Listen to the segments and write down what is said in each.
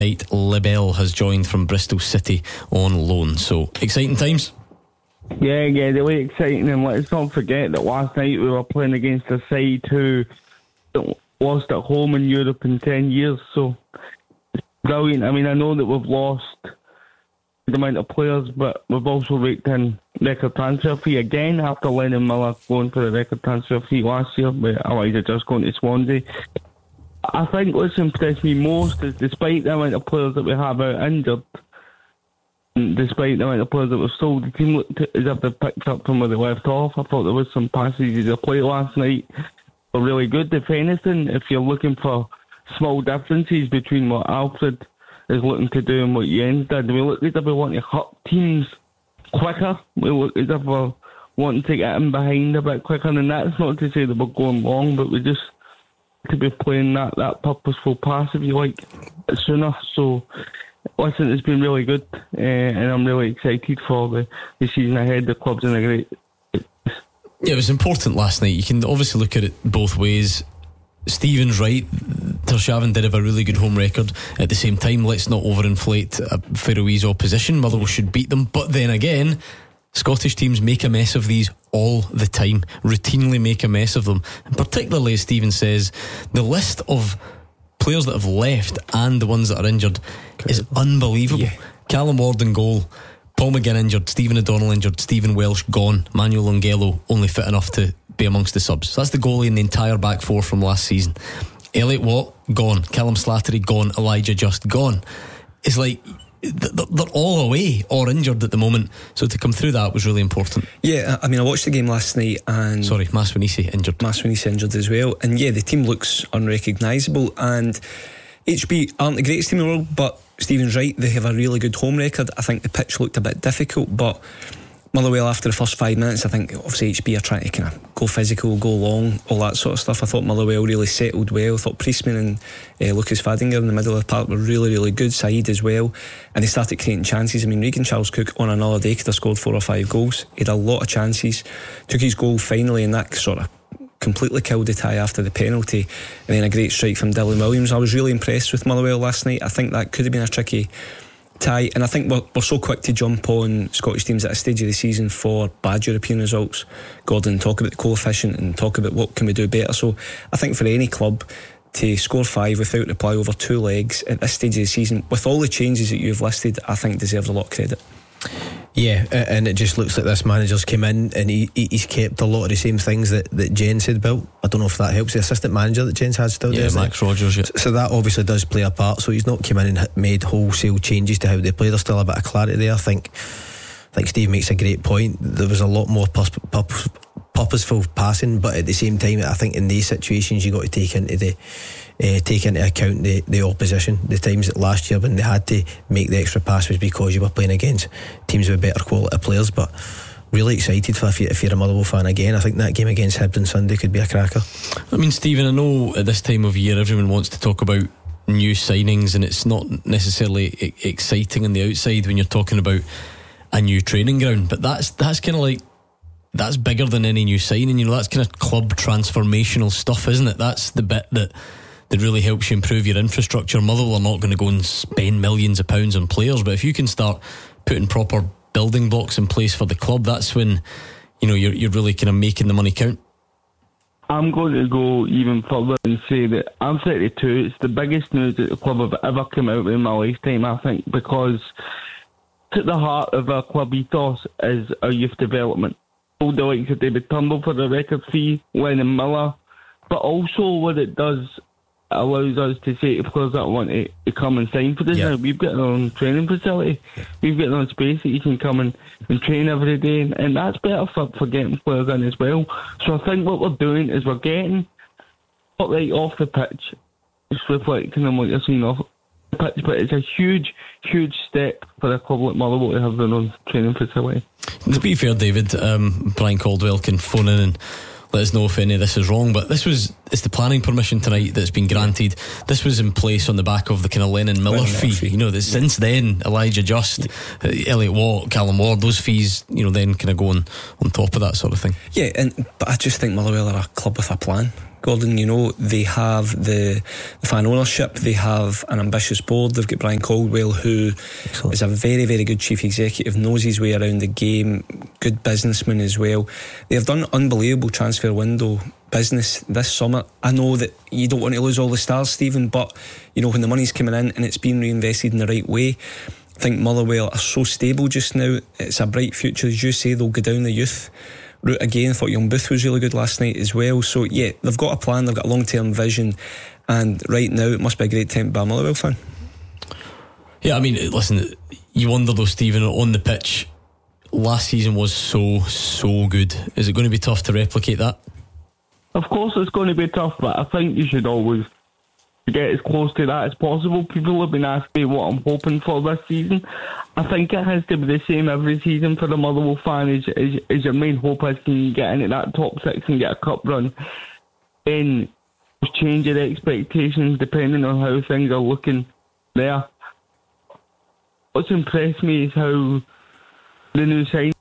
Libel has joined from Bristol City on loan. So exciting times. Yeah, really exciting. And let's not forget that last night we were playing against a side who lost at home in Europe in 10 years. So it's brilliant. I mean, I know that we've lost the amount of players, but we've also raked in record transfer fee again after Lennon Miller going for the record transfer fee last year, with Elijah Just going to Swansea. I think what's impressed me most is, despite the amount of players that we have out injured, and despite the amount of players that were sold, the team looked as if they picked up from where they left off. I thought there was some passages of play last night were really good. If anything, if you're looking for small differences between what Alfred is looking to do and what Jens did, we look as if we want to hurt teams quicker. We look as if we're wanting to get in behind a bit quicker, and that's not to say that we're going long, but we just to be playing that purposeful pass, if you like, sooner. So listen, it's been really good, and I'm really excited for the season ahead. The club's in a great... Yeah, it was important last night. You can obviously look at it both ways. Stephen's right. Tórshavn did have a really good home record. At the same time, let's not overinflate a Faroese opposition. Motherwell should beat them, but then again, Scottish teams make a mess of these all the time, routinely make a mess of them. And particularly, as Stephen says, the list of players that have left and the ones that are injured is unbelievable. Yeah. Callum Ward in goal, Paul McGinn injured, Stephen O'Donnell injured, Stephen Welsh gone, Manuel Longelo only fit enough to be amongst the subs. So that's the goalie in the entire back four from last season. Elliot Watt gone, Callum Slattery gone, Elijah Just gone. It's like they're all away or injured at the moment, so to come through that was really important. Yeah, I mean, I watched the game last night and Maswanisi injured as well, and yeah, the team looks unrecognisable, and HB aren't the greatest team in the world, but Stephen's right, they have a really good home record. I think the pitch looked a bit difficult, but Motherwell, after the first 5 minutes, I think obviously HB are trying to kind of go physical, go long, all that sort of stuff. I thought Motherwell really settled well. I thought Priestman and Lucas Fadinger in the middle of the park were really, really good. Saeed as well, and they started creating chances. I mean, Regan Charles-Cook on another day could have scored 4 or 5 goals. He had a lot of chances, took his goal finally, and that sort of completely killed the tie after the penalty, and then a great strike from Dylan Williams. I was really impressed with Motherwell last night. I think that could have been a tricky tie, and I think we're so quick to jump on Scottish teams at a stage of the season for bad European results. Gordon, talk about the coefficient and talk about what can we do better. So I think for any club to score 5 without reply over 2 legs at this stage of the season, with all the changes that you've listed, I think deserves a lot of credit. Yeah, and it just looks like this manager's come in and he's kept a lot of the same things that Jens had built. I don't know if that helps. The assistant manager that Jens has still there, Max Rogers, yeah. So that obviously does play a part. So he's not come in and made wholesale changes to how they play. There's still a bit of clarity there. I think Steve makes a great point. There was a lot more purposeful passing, but at the same time, I think in these situations you got to take into account the opposition. The times that last year when they had to make the extra pass was because you were playing against teams with better quality players. But really excited for if you're a Motherwell fan again. I think that game against Hibs on Sunday could be a cracker. I mean, Stephen, I know at this time of year everyone wants to talk about new signings, and it's not necessarily exciting on the outside when you're talking about a new training ground, but that's kind of like, that's bigger than any new signing. You know, that's kind of club transformational stuff, isn't it? That's the bit that really helps you improve your infrastructure. Motherwell are not going to go and spend millions of pounds on players, but if you can start putting proper building blocks in place for the club, that's when, you know, you're really kind of making the money count. I'm going to go even further and say that I'm 32. It's the biggest news that the club have ever come out with in my lifetime, I think, because at the heart of our club ethos is our youth development. All the likes of David Turnbull for the record fee, Lennon Miller, but also what it does, it allows us to say to players that want to come and sign for this. Now, we've got our own training facility, we've got our own space that you can come and train every day, and that's better for getting players in as well. So I think what we're doing is we're getting right off the pitch, it's reflecting on what you're seeing off the pitch, but it's a huge step for a club like Motherwell to have their own training facility. To be fair, David, Brian Caldwell can phone in and let us know if any of this is wrong, but it's the planning permission tonight that's been granted. This was in place on the back of the kind of Lennon Miller fee. You know, that since then, Elijah Just, Elliot Watt, Callum Ward, those fees, you know, then kind of go on top of that sort of thing. Yeah, but I just think Motherwell are a club with a plan. Gordon, you know, they have the fan ownership, they have an ambitious board, they've got Brian Caldwell, who is a very, very good chief executive, knows his way around the game, good businessman as well. They have done unbelievable transfer window business this summer. I know that you don't want to lose all the stars, Stephen, but you know, when the money's coming in and it's being reinvested in the right way, I think Motherwell are so stable just now. It's a bright future. As you say, they'll go down the youth route again. I thought Young Booth was really good last night as well. So yeah, they've got a plan, they've got a long-term vision, and right now it must be a great time to be a Motherwell fan. Yeah, I mean, listen, you wonder though, Stephen, on the pitch last season was so good. Is it going to be tough to replicate that? Of course it's going to be tough, but I think you should always get as close to that as possible. People have been asking me what I'm hoping for this season. I think it has to be the same every season for the Motherwell fan. Is your main hope is can you get into that top six and get a cup run? Then change your expectations depending on how things are looking there. What's impressed me is how the new sign.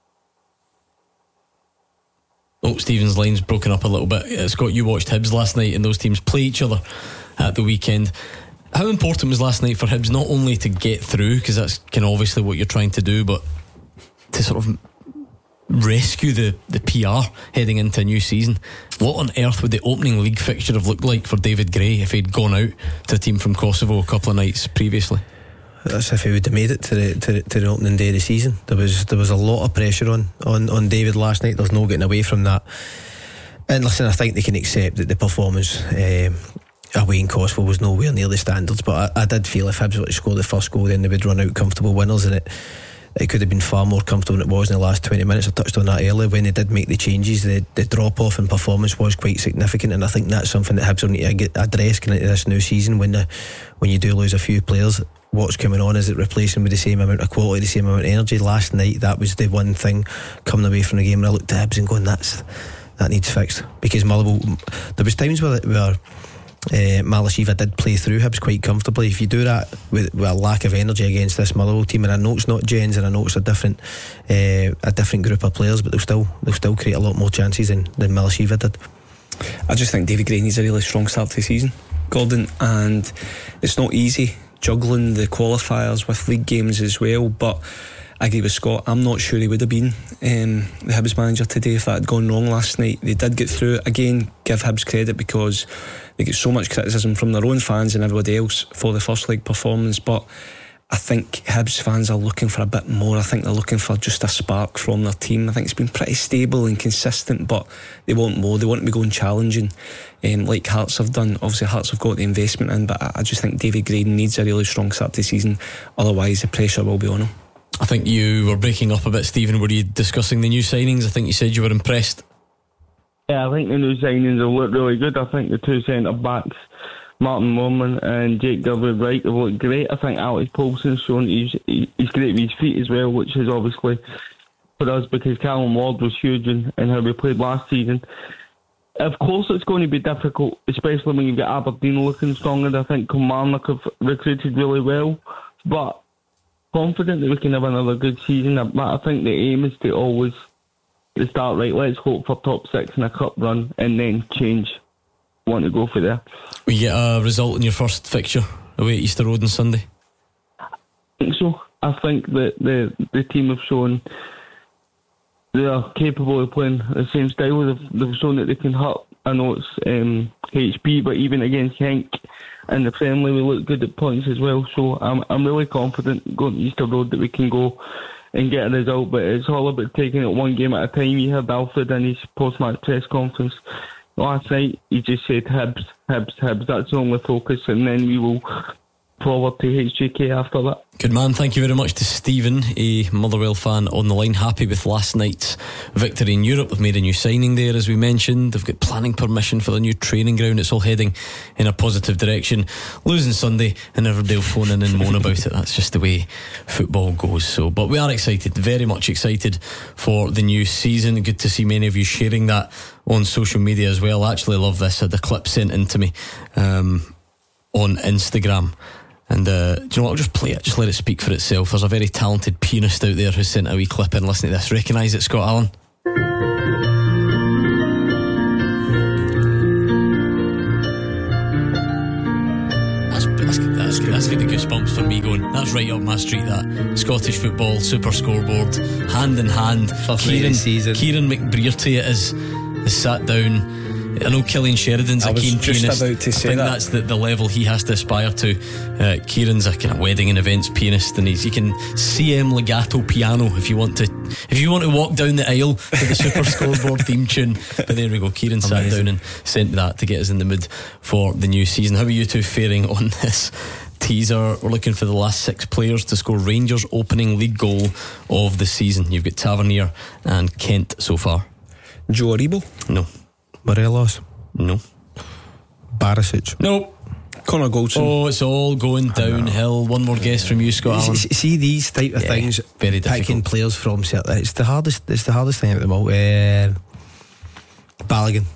Oh, Stephen's line's broken up a little bit. Scott, you watched Hibs last night and those teams play each other at the weekend. How important was last night for Hibs not only to get through, because that's kind of obviously what you're trying to do, but to sort of rescue the PR heading into a new season? What on earth would the opening league fixture have looked like for David Gray if he'd gone out to a team from Kosovo a couple of nights previously? That's if he would have made it to the opening day of the season. There was a lot of pressure on David last night. There's no getting away from that. And listen, I think they can accept that the performance away in Kosovo was nowhere near the standards, but I did feel if Hibs were to score the first goal, then they would run out comfortable winners, and it could have been far more comfortable than it was in the last 20 minutes. I touched on that earlier. When they did make the changes, the drop off in performance was quite significant, and I think that's something that Hibs will need to get addressed going into this new season. When you do lose a few players, what's coming on? Is it replacing with the same amount of quality, the same amount of energy? Last night, that was the one thing coming away from the game, and I looked at Hibs and going, that needs fixed. Because Motherwell, there was times where Malashiva did play through Hibs quite comfortably. If you do that with a lack of energy against this Motherwell team, and I know it's not Jens, and I know it's a different group of players, but they'll still create a lot more chances than Malashiva did. I just think David Gray needs a really strong start to the season, Gordon, and it's not easy juggling the qualifiers with league games as well, but I agree with Scott. I'm not sure he would have been the Hibs manager today if that had gone wrong last night. They did get through it. Again, give Hibs credit because they get so much criticism from their own fans and everybody else for the first leg performance, but I think Hibs fans are looking for a bit more. I think they're looking for just a spark from their team. I think it's been pretty stable and consistent, but they want more. They want to be going challenging, like Hearts have done. Obviously Hearts have got the investment in, but I just think David Gray needs a really strong start to the season, otherwise the pressure will be on him. I think you were breaking up a bit, Stephen. Were you discussing the new signings? I think you said you were impressed. Yeah, I think the new signings will look really good. I think the two centre backs, Martin Moorman and Jake Gilbert-Wright, have looked great. I think Alex Paulson's shown he's great with his feet as well, which is obviously for us because Callum Ward was huge in how we played last season. Of course it's going to be difficult, especially when you've got Aberdeen looking stronger. I think Kilmarnock have recruited really well, but confident that we can have another good season. I think the aim is to always start right. Let's hope for top six and a cup run, and then change. Want to go for there. We get a result in your first fixture away at Easter Road on Sunday? I think so. I think that the team have shown they are capable of playing the same style. They've shown that they can hurt. I know it's HB, but even against Henk and the friendly, we look good at points as well. So I'm really confident going to Easter Road that we can go and get a result. But it's all about taking it one game at a time. You heard Alfred in his post-match press conference last night. He just said Hibs. That's the only focus, and then we will forward to HJK after that. Good man, thank you very much to Stephen, a Motherwell fan on the line. Happy with last night's victory in Europe. They've made a new signing there, as we mentioned. They've got planning permission for the new training ground. It's all heading in a positive direction. Losing Sunday and everybody will phone in and moan about it. That's just the way football goes. So, but we are excited, very much excited for the new season. Good to see many of you sharing that on social media as well. I actually love this. I had the clip sent in to me on Instagram. And do you know what, I'll just play it, just let it speak for itself. There's a very talented pianist out there who sent a wee clip in. Listen to this. Recognise it, Scott Allen? goosebumps for me going, that's right up my street, that. Scottish football, Super Scoreboard, hand in hand. Kieran McBrearty has sat down. I know Killian Sheridan's a keen pianist. I think that's the level he has to aspire to. Kieran's a kind of wedding and events pianist, and you can CM legato piano if you want to walk down the aisle to the Super Scoreboard theme tune. But there we go, Kieran sat down and sent that to get us in the mood for the new season. How are you two faring on this teaser? We're looking for the last 6 players to score Rangers' opening league goal of the season. You've got Tavernier and Kent so far. Joe Aribo? No. Morelos? No. Barisic? No. Connor Goldson? Oh, it's all going downhill. One more guess from you, Scott Allen. See these type of things, very picking difficult. players from certain, it's the hardest thing at the moment. Balogun?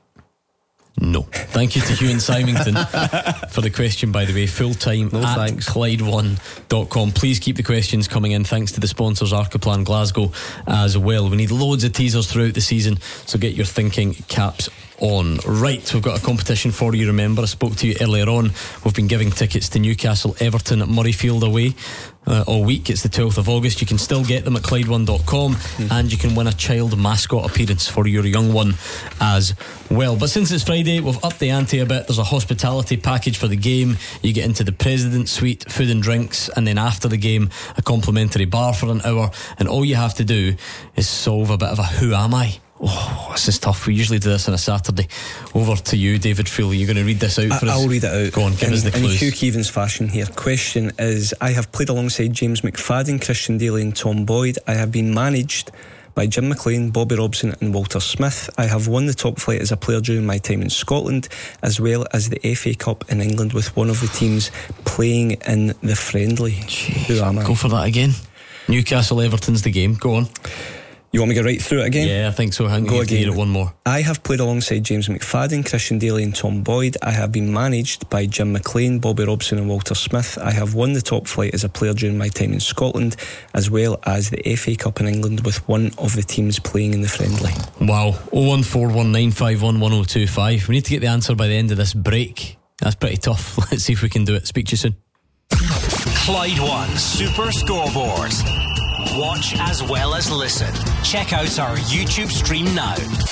No. Thank you to Hugh and Symington for the question, by the way. Full-time at Clyde1.com. Please keep the questions coming in, thanks to the sponsors Arcaplan Glasgow as well. We need loads of teasers throughout the season, so get your thinking caps on. Right, we've got a competition for you. Remember, I spoke to you earlier on. We've been giving tickets to Newcastle Everton at Murrayfield away all week. It's the 12th of August. You can still get them at Clyde1.com, and you can win a child mascot appearance for your young one as well. But since it's Friday, we've upped the ante a bit. There's a hospitality package for the game. You get into the President's Suite, food and drinks, and then after the game, a complimentary bar for an hour. And all you have to do is solve a bit of a who am I. Oh, this is tough. We usually do this on a Saturday. Over to you, David Foley. You're going to read this out for us? I'll read it out. Go on, give us the clues. In Hugh Keevins fashion here. Question is, I have played alongside James McFadden, Christian Daly and Tom Boyd. I have been managed by Jim McLean, Bobby Robson and Walter Smith. I have won the top flight as a player during my time in Scotland, as well as the FA Cup in England with one of the teams playing in the friendly. Jeez, who am I? Go for that again. Newcastle Everton's the game. Go on. You want me to go right through it again? Yeah, I think so. Go again. Hear it one more. I have played alongside James McFadden, Christian Daly and Tom Boyd. I have been managed by Jim McLean, Bobby Robson and Walter Smith. I have won the top flight as a player during my time in Scotland, as well as the FA Cup in England with one of the teams playing in the friendly. Wow. 01419511025. We need to get the answer by the end of this break. That's pretty tough. Let's see if we can do it. Speak to you soon. Clyde One Super Scoreboard. Watch as well as listen. Check out our YouTube stream now.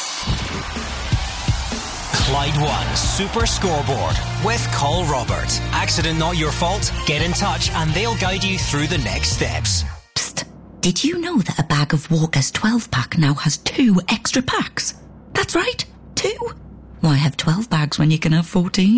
Clyde One Super Scoreboard with Call Robert. Accident not your fault? Get in touch and they'll guide you through the next steps. Psst. Did you know that a bag of Walker's 12-pack now has 2 extra packs? That's right, 2. Why have 12 bags when you can have 14?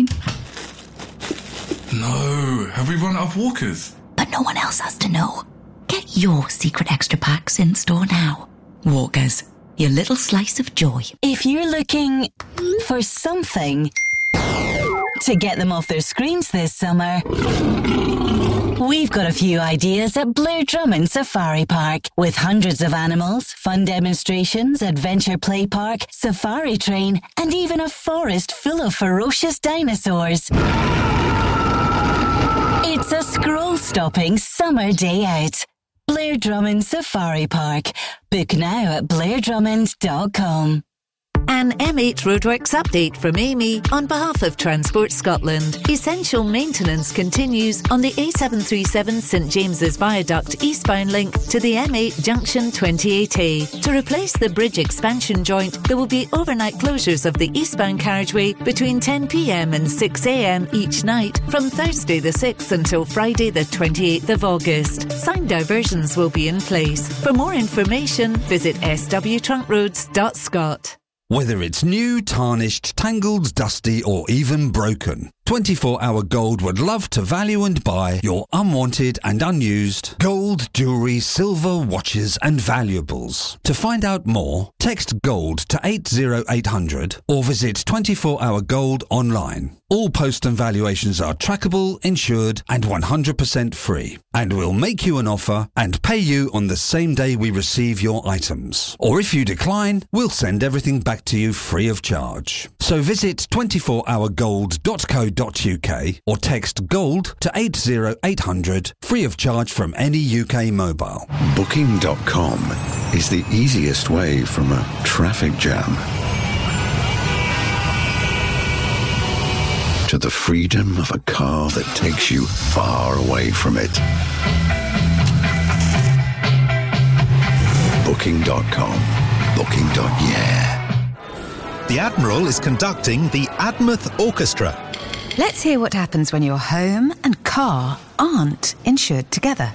No, have we run out of Walkers? But no one else has to know. Get your secret extra packs in store now. Walkers, your little slice of joy. If you're looking for something to get them off their screens this summer, we've got a few ideas at Blair Drummond Safari Park. With hundreds of animals, fun demonstrations, adventure play park, safari train, and even a forest full of ferocious dinosaurs. It's a scroll-stopping summer day out. Blair Drummond Safari Park. Book now at blairdrummond.com. An M8 Roadworks update from Amy on behalf of Transport Scotland. Essential maintenance continues on the A737 St James's Viaduct eastbound link to the M8 Junction 28A. To replace the bridge expansion joint, there will be overnight closures of the eastbound carriageway between 10 p.m. and 6 a.m. each night from Thursday the 6th until Friday the 28th of August. Signed diversions will be in place. For more information, visit swtruntroads.scot. Whether it's new, tarnished, tangled, dusty or even broken, 24 Hour Gold would love to value and buy your unwanted and unused gold, jewellery, silver, watches and valuables. To find out more, text GOLD to 80800 or visit 24 Hour Gold online. All post and valuations are trackable, insured and 100% free. And we'll make you an offer and pay you on the same day we receive your items. Or if you decline, we'll send everything back to you free of charge. So visit 24hourgold.co.uk or text GOLD to 80800 free of charge from any UK mobile. Booking.com is the easiest way from a traffic jam. to the freedom of a car that takes you far away from it. Booking.com. Booking.yeah. The Admiral is conducting the Admouth Orchestra. Let's hear what happens when your home and car aren't insured together.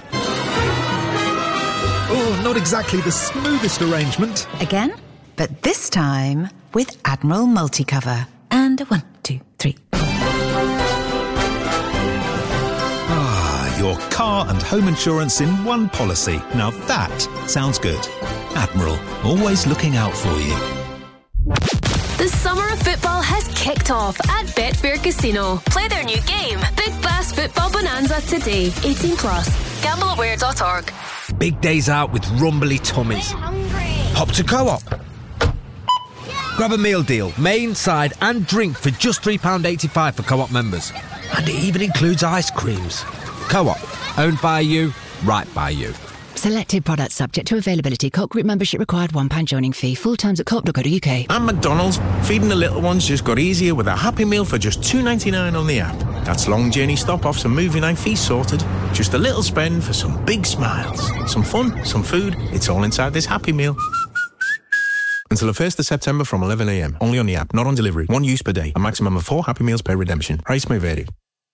Oh, not exactly the smoothest arrangement. Again, but this time with Admiral Multicover. And 1, 2, 3. Ah, your car and home insurance in one policy. Now that sounds good. Admiral, always looking out for you. The summer of football has kicked off at Betfair Casino. Play their new game, Big Bass Football Bonanza, today. 18 plus. GambleAware.org. Big days out with rumbly tummies. Hop to Co-op. Grab a meal deal, main, side and drink for just £3.85 for Co-op members. And it even includes ice creams. Co-op, owned by you, right by you. Selected products subject to availability. Co-op group membership required, £1 joining fee. Full terms at co-op.co.uk. And McDonald's, feeding the little ones just got easier with a Happy Meal for just $2.99 on the app. That's long journey stop-offs and movie night fees sorted. Just a little spend for some big smiles. Some fun, some food. It's all inside this Happy Meal. Until the 1st of September from 11 a.m. Only on the app, not on delivery. 1 use per day. A maximum of 4 Happy Meals per redemption. Price may vary.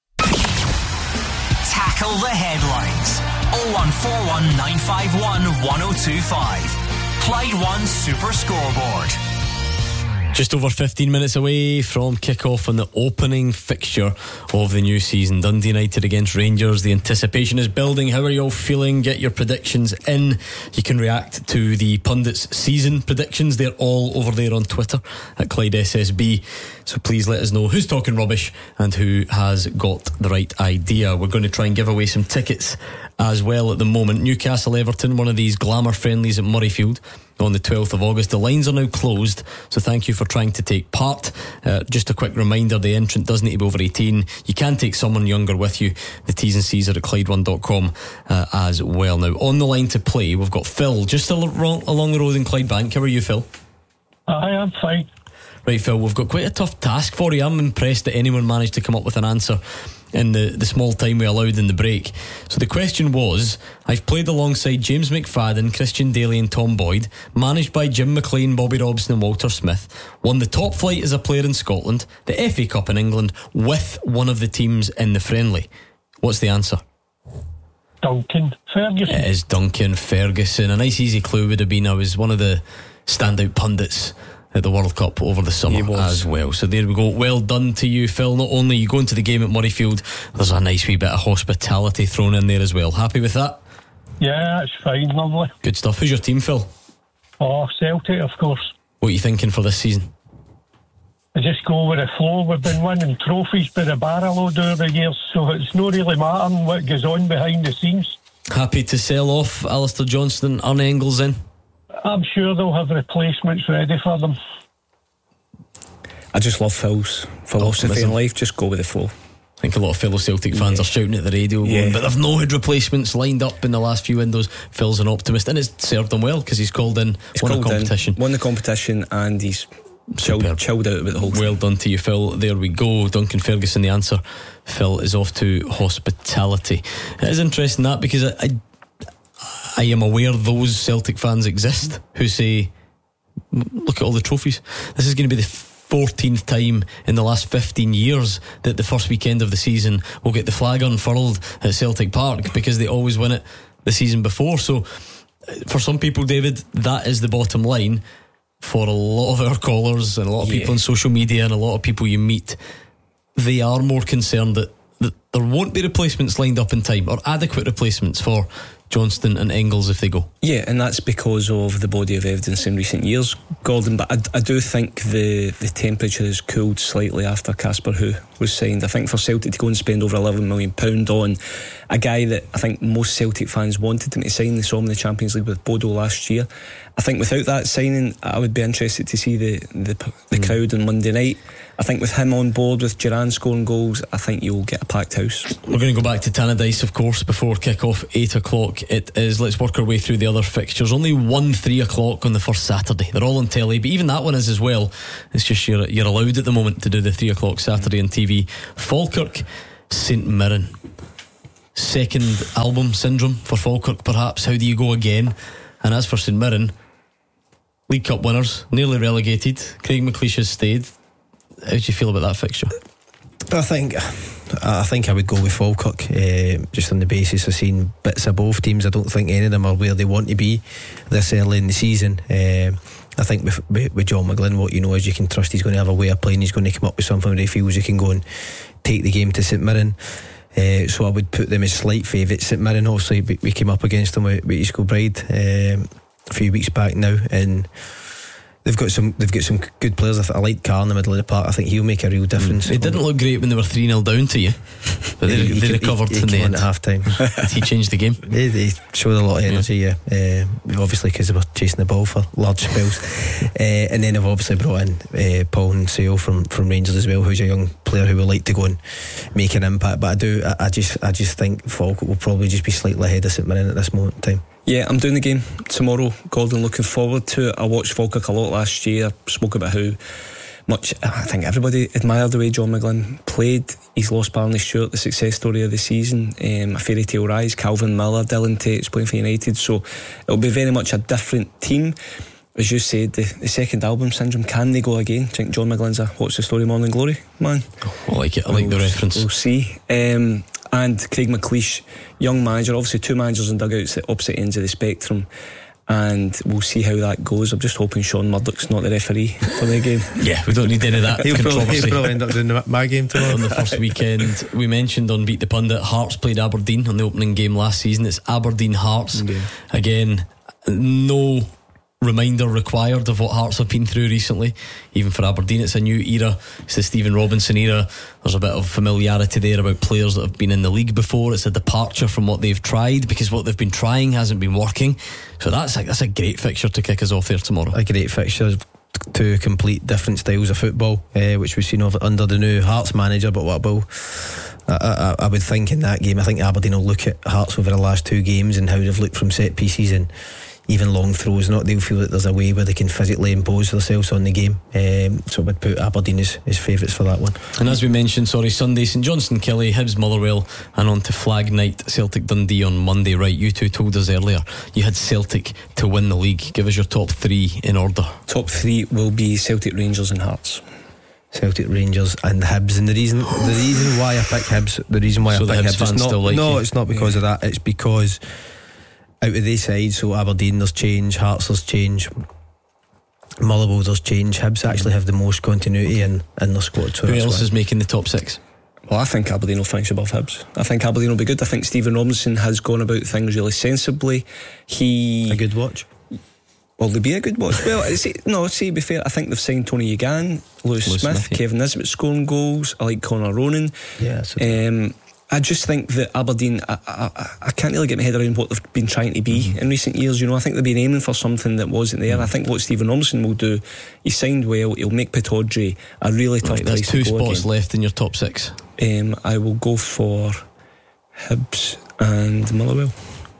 Tackle the headlines. 0141 951 1025. Clyde One Super Scoreboard. Just over 15 minutes away from kick-off on the opening fixture of the new season. Dundee United against Rangers. The anticipation is building. How are you all feeling? Get your predictions in. You can react to the pundits' season predictions. They're all over there on Twitter at Clyde SSB. So please let us know who's talking rubbish and who has got the right idea. We're going to try and give away some tickets as well at the moment. Newcastle Everton, one of these glamour friendlies at Murrayfield on the 12th of August. The lines are now closed, so thank you for trying to take part. Just a quick reminder, the entrant does need to be over 18. You can take someone younger with you. The T's and C's are at Clyde1.com as well. Now on the line to play, we've got Phil just along the road in Clydebank. How are you, Phil? I am fine. Right, Phil, we've got quite a tough task for you. I'm impressed that anyone managed to come up with an answer in the small time we allowed in the break. So the question was, I've played alongside James McFadden, Christian Daly and Tom Boyd, managed by Jim McLean, Bobby Robson and Walter Smith, won the top flight as a player in Scotland, the FA Cup in England, with one of the teams in the friendly. What's the answer? Duncan Ferguson. It is Duncan Ferguson. A nice easy clue would have been I was one of the standout pundits at the World Cup over the summer as well. So there we go. Well done to you, Phil. Not only you going to the game at Murrayfield, there's a nice wee bit of hospitality thrown in there as well. Happy with that? Yeah, that's fine, lovely. Good stuff. Who's your team, Phil? Oh, Celtic, of course. What are you thinking for this season? I just go with the flow. We've been winning trophies by the barrel load over the years, so it's not really mattering what goes on behind the scenes. Happy to sell off Alistair Johnston and Arne Engels in? I'm sure they'll have replacements ready for them. I just love Phil's philosophy in life. Just go with the flow. I think a lot of fellow Celtic fans are shouting at the radio going, but they've no had replacements lined up in the last few windows. Phil's an optimist, and it's served him well because he's called in, won the competition, and he's chilled out about the whole thing. Well done to you, Phil. There we go. Duncan Ferguson, the answer. Phil is off to hospitality. It is interesting that, because I am aware those Celtic fans exist who say, look at all the trophies. This is going to be the 14th time in the last 15 years that the first weekend of the season will get the flag unfurled at Celtic Park, because they always win it the season before. So for some people, David, that is the bottom line. For a lot of our callers and a lot of people on social media and a lot of people you meet, they are more concerned that there won't be replacements lined up in time, or adequate replacements for Johnston and Engels if they go. Yeah, and that's because of the body of evidence in recent years, Gordon. But I do think the temperature has cooled slightly after Casper Who was signed. I think for Celtic to go and spend over £11 million on a guy that I think most Celtic fans wanted him to sign. They saw him in the Champions League with Bodo last year. I think without that signing, I would be interested to see the crowd on Monday night. I think with him on board, with Duran scoring goals, I think you'll get a packed house. We're going to go back to Tannadice, of course, before kick-off, 8 o'clock. It is. Let's work our way through the other fixtures. Only 1 3 o'clock on the first Saturday. They're all on telly, but even that one is as well. It's just you're allowed at the moment to do the 3 o'clock Saturday on TV. Falkirk, St Mirren. Second album syndrome for Falkirk, perhaps. How do you go again? And as for St Mirren, League Cup winners, nearly relegated. Craig McLeish has stayed. How do you feel about that fixture? I think I would go with Falkirk, just on the basis of seeing bits of both teams. I don't think any of them are where they want to be this early in the season. I think with John McGlynn, what you know is you can trust he's going to have a way of playing. He's going to come up with something where he feels he can go and take the game to St Mirren. So I would put them as slight favourites. St Mirren, obviously, we came up against them with East Kilbride a few weeks back now, and they've got some good players. I like Carr in the middle of the park. I think he'll make a real difference. It didn't look great when they were 3-0 down to you, but they recovered in the end at half time. He changed the game. They showed a lot of energy, obviously because they were chasing the ball for large spells. And then they've obviously brought in Paul Nseo from Rangers as well, who's a young player who would like to go and make an impact. But I just think Falkirk will probably just be slightly ahead of St Mirren at this moment in time. Yeah, I'm doing the game tomorrow, Gordon. Looking forward to it. I watched Falkirk a lot last year. Spoke about how much I think everybody admired the way John McGlynn played. He's lost Barney Stewart, the success story of the season, a fairy tale rise. Calvin Miller, Dylan Tate's playing for United, so it'll be very much a different team. As you said, the second album syndrome, can they go again? Do you think John McGlynn's a What's the Story Morning Glory man? I like it. I like the reference. We'll see. And Craig McLeish, young manager, obviously 2 managers in dugouts at opposite ends of the spectrum, and we'll see how that goes. I'm just hoping Sean Murdoch's not the referee for the game. Yeah, we don't need any of that. He'll probably end up doing my game tomorrow. On the first weekend, we mentioned on Beat the Pundit, Hearts played Aberdeen on the opening game last season. It's Aberdeen Hearts again. No reminder required of what Hearts have been through recently. Even for Aberdeen, it's a new era. It's the Stephen Robinson era. There's a bit of familiarity there about players that have been in the league before. It's a departure from what they've tried, because what they've been trying hasn't been working. So that's a great fixture to kick us off there tomorrow. A great fixture. Two complete different styles of football, which we've seen under the new Hearts manager. But what I would think in that game, I think Aberdeen will look at Hearts over the last 2 games and how they've looked from set pieces and even long throws. They'll feel that there's a way where they can physically impose themselves on the game. So I would put Aberdeen as favourites for that one. And as we mentioned, Sunday, St Johnstone Kelly, Hibs Motherwell, and on to Flag Night, Celtic Dundee on Monday. Right, you two told us earlier you had Celtic to win the league. Give us your top 3 in order. Top 3 will be Celtic, Rangers and Hearts. Celtic, Rangers and Hibs. And the reason why I pick Hibs, it's not because of that. It's because out of these sides, so Aberdeen there's change, Hearts there's change, Motherwell there's change. Hibs actually have the most continuity in their squad. So who else is making the top 6? Well, I think Aberdeen will finish above Hibs. I think Aberdeen will be good. I think Stephen Robinson has gone about things really sensibly. A good watch. Will they be a good watch? Well, to be fair, I think they've signed Tony Egan, Lewis Smith, Kevin Nisbet scoring goals. I like Conor Ronan. Yeah. I just think that Aberdeen, I can't really get my head around what they've been trying to be in recent years. I think they've been aiming for something that wasn't there. I think what Stephen Robinson will do, he signed well, he'll make Pittodrie a really tough place to go. There's 2 spots left in your top 6. I will go for Hibs and Motherwell.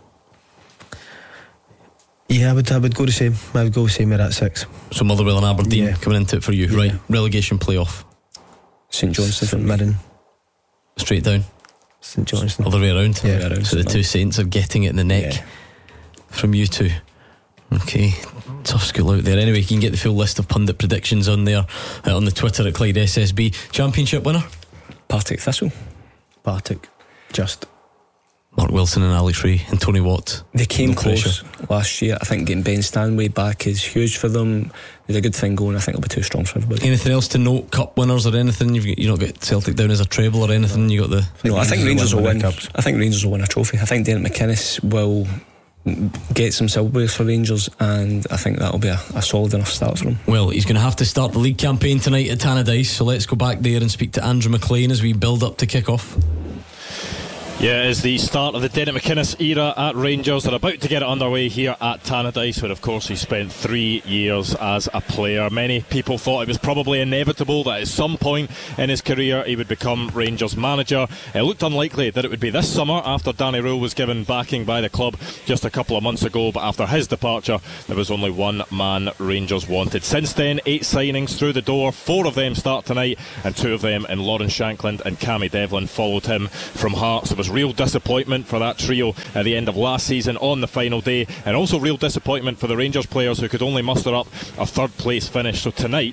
Yeah, I would go the same. I would go the same at that 6. So Motherwell and Aberdeen coming into it for you, right? Relegation playoff. St Johnstone, St Mirren. Straight down. St Johnstone. Other way around. Yeah. So the 2 Saints are getting it in the neck from you two. Okay, tough school out there. Anyway, you can get the full list of pundit predictions on there on the Twitter at Clyde SSB. Championship winner? Partick Thistle. Partick. Just. Mark Wilson and Alex Rae and Tony Watt. They came close last year. I think getting Ben Stanway back is huge for them. There's a good thing going. I think it'll be too strong for everybody. Anything else to note? Cup winners or anything? You not got Celtic down as a treble or anything? You got the. No, I think Rangers will win. I think Rangers will win a trophy. I think Derek McInnes will get some silverwares for Rangers, and I think that'll be a solid enough start for him. Well, he's going to have to start the league campaign tonight at Tannadice, so let's go back there and speak to Andrew McLean as we build up to kick off. Yeah, it's the start of the Derek McInnes era at Rangers. They're about to get it underway here at Tannadice, where of course he spent 3 years as a player. Many people thought it was probably inevitable that at some point in his career he would become Rangers manager. It looked unlikely that it would be this summer, after Danny Rule was given backing by the club just a couple of months ago, but after his departure there was only one man Rangers wanted. Since then, 8 signings through the door. 4 of them start tonight, and 2 of them in Lawrence Shankland and Cammy Devlin followed him from Hearts. There was real disappointment for that trio at the end of last season on the final day, and also real disappointment for the Rangers players who could only muster up a 3rd place finish. So tonight,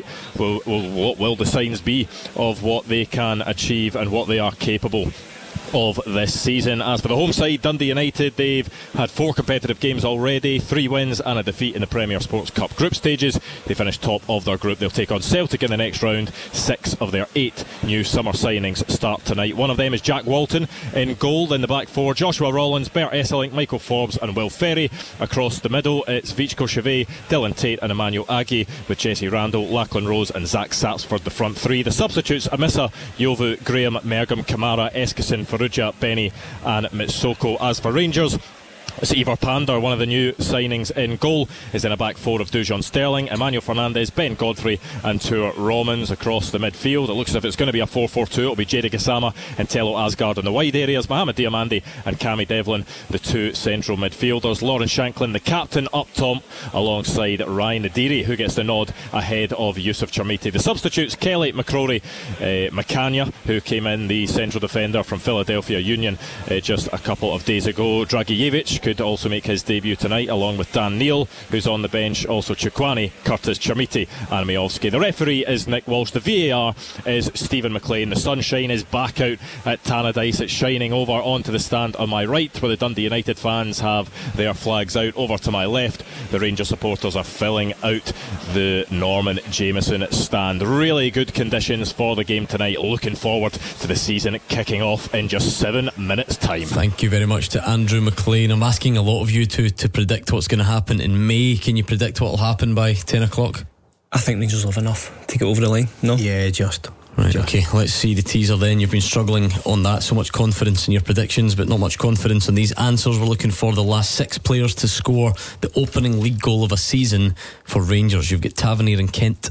what will the signs be of what they can achieve and what they are capable of this season? As for the home side, Dundee United, they've had 4 competitive games already, 3 wins and a defeat in the Premier Sports Cup group stages. They finished top of their group. They'll take on Celtic in the next round. 6 of their 8 new summer signings start tonight. One of them is Jack Walton in goal. In the back 4, Joshua Rollins, Bert Esselink, Michael Forbes and Will Ferry. Across the middle, it's Vichko Chevet, Dylan Tate and Emmanuel Aggie, with Jesse Randall, Lachlan Rose and Zach Sapsford the front 3. The substitutes: Amissa, Yovu, Graham, Mergum, Kamara, Eskison, Farrugia, Benny and Mitsoko. As for Rangers, it's Ivar Pander, one of the new signings in goal, is in a back 4 of Dujon Sterling, Emmanuel Fernandez, Ben Godfrey and Tua Romans. Across the midfield, it looks as if it's going to be a 4-4-2. It'll be Jedi Gassama and Tello Asgard in the wide areas, Mohamed Diamandi and Cammy Devlin, the 2 central midfielders. Lawrence Shankland, the captain, up top alongside Ryan Nadiri, who gets the nod ahead of Yusuf Chermiti. The substitutes: Kelly, McCrory, Macania, who came in, the central defender from Philadelphia Union just a couple of days ago. Dragijevic could also make his debut tonight, along with Dan Neal, who's on the bench. Also Chukwani, Curtis, Chermiti and Miovski. The referee is Nick Walsh. The VAR is Stephen McLean. The sunshine is back out at Tannadice. It's shining over onto the stand on my right, where the Dundee United fans have their flags out. Over to my left, the Rangers supporters are filling out the Norman Jameson stand. Really good conditions for the game tonight. Looking forward to the season kicking off in just 7 minutes time. Thank you very much to Andrew McLean. I'm asking a lot of you to predict what's going to happen in May. Can you predict what will happen by 10 o'clock? I think Rangers will have enough to get over the line. No? Yeah, just. Right, okay, let's see the teaser then. You've been struggling on that. So much confidence in your predictions, but not much confidence in these answers. We're looking for the last 6 players to score the opening league goal of a season for Rangers. You've got Tavernier and Kent.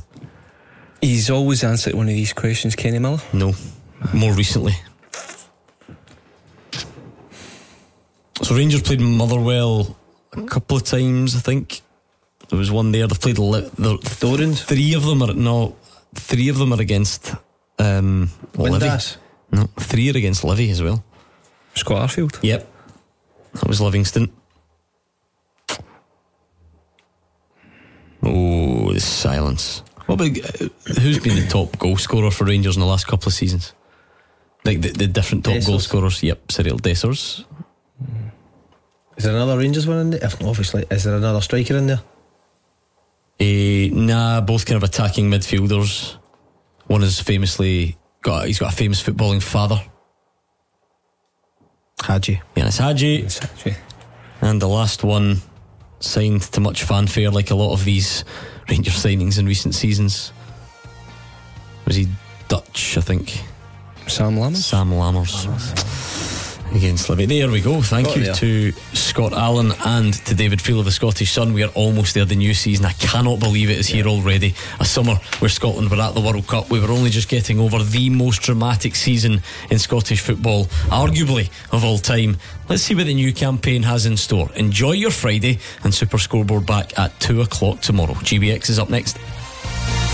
He's always answered one of these questions, Kenny Miller. No, more recently. So Rangers played Motherwell a couple of times, I think. There was one there. They've played Dorans. 3 of them are against Windass. No, 3 are against Livy as well. Scott Arfield. Yep, that was Livingston. Oh, the silence. What about who's been the top goal scorer for Rangers in the last couple of seasons? Like the different top goal scorers. Yep, Cyril Dessers. Is there another Rangers one in there? Obviously, is there another striker in there? Nah, both kind of attacking midfielders. One is he's got a famous footballing father, Hadji. Yeah, it's Hadji. And the last one, signed to much fanfare, like a lot of these Rangers signings in recent seasons. Was he Dutch, I think? Sam Lammers. Against Livy. There we go. Thank you to Scott Allen and to David Friel of the Scottish Sun. We are almost there. The new season, I cannot believe it is here already. A summer where Scotland were at the World Cup. We were only just getting over the most dramatic season in Scottish football, arguably of all time. Let's see what the new campaign has in store. Enjoy your Friday, and Super Scoreboard back at 2 o'clock tomorrow. GBX is up next.